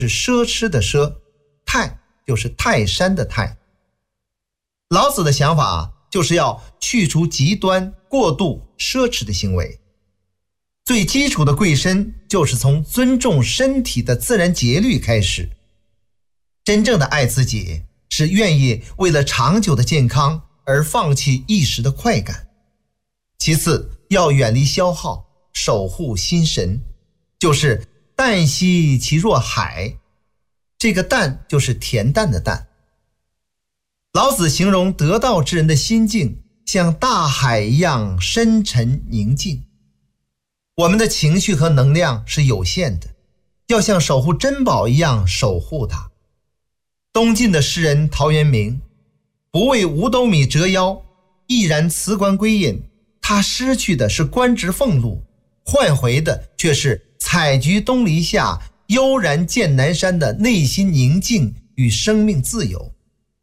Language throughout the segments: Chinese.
是奢侈的奢，泰就是泰山的泰。老子的想法就是要去除极端过度奢侈的行为。最基础的贵身就是从尊重身体的自然节律开始。真正的爱自己是愿意为了长久的健康而放弃一时的快感。其次，要远离消耗，守护心神，就是淡兮其若海。这个淡就是恬淡的淡。老子形容得道之人的心境像大海一样深沉宁静。我们的情绪和能量是有限的，要像守护珍宝一样守护它。东晋的诗人陶渊明不为五斗米折腰，毅然辞官归隐。他失去的是官职俸禄，换回的却是采菊东篱下，悠然见南山的内心宁静与生命自由。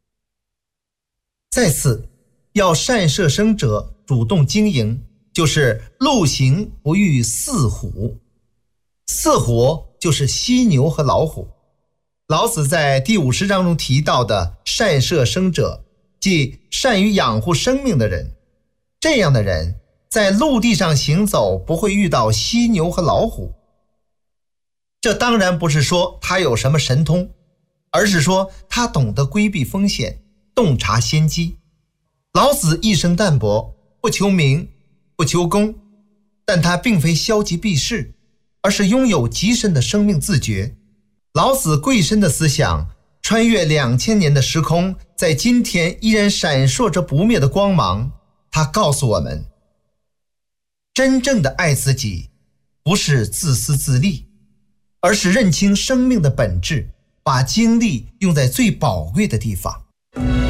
再次，要善摄生者主动经营，就是路行不遇四虎。四虎就是犀牛和老虎。老子在第50章中提到的善摄生者，即善于养护生命的人。这样的人在陆地上行走不会遇到犀牛和老虎。这当然不是说他有什么神通，而是说他懂得规避风险，洞察先机。老子一生淡泊，不求名，不求功，但他并非消极避世，而是拥有极深的生命自觉。老子贵身的思想穿越2000年的时空，在今天依然闪烁着不灭的光芒。他告诉我们，真正的爱自己不是自私自利，而是认清生命的本质，把精力用在最宝贵的地方。